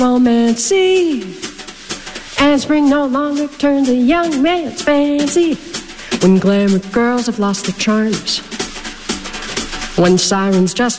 Romance Eve. And spring no longer turns a young man's fancy. When glamour girls have lost their charms. When sirens just